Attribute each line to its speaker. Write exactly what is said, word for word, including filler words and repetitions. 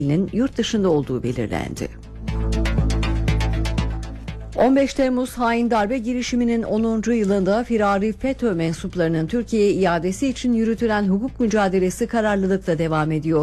Speaker 1: yurt dışında olduğu belirlendi. on beş Temmuz hain darbe girişiminin onuncu yılında firari FETÖ mensuplarının Türkiye'ye iadesi için yürütülen hukuk mücadelesi kararlılıkla devam ediyor.